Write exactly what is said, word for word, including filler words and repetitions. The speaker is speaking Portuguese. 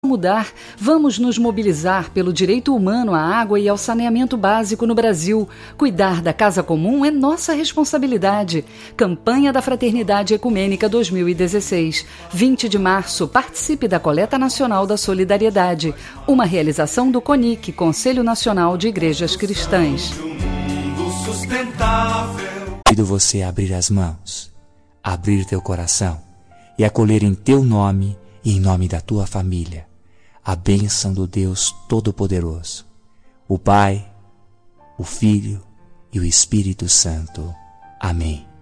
Mudar, vamos nos mobilizar pelo direito humano à água e ao saneamento básico no Brasil. Cuidar da casa comum é nossa responsabilidade. Campanha da Fraternidade Ecumênica dois mil e dezesseis. vinte de março, participe da Coleta Nacional da Solidariedade. Uma realização do CONIC, Conselho Nacional de Igrejas Cristãs. Convido você a abrir as mãos, a abrir teu coração e acolher em teu nome e em nome da tua família a bênção do Deus Todo-Poderoso, o Pai, o Filho e o Espírito Santo. Amém.